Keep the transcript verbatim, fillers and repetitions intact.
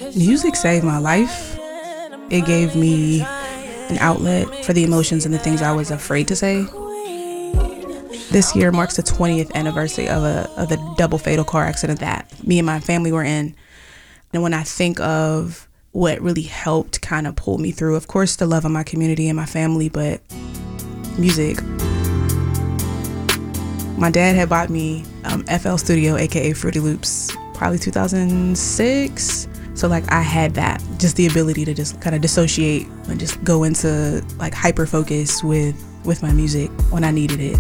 Music saved my life. It gave me an outlet for the emotions and the things I was afraid to say. This year marks the twentieth anniversary of a of the double fatal car accident that me and my family were in. And when I think of what really helped kind of pull me through, of course, the love of my community and my family, but music. My dad had bought me um, F L Studio, aka Fruity Loops, probably two thousand six. So like I had that, just the ability to just kind of dissociate and just go into like hyper focus with with my music when I needed it.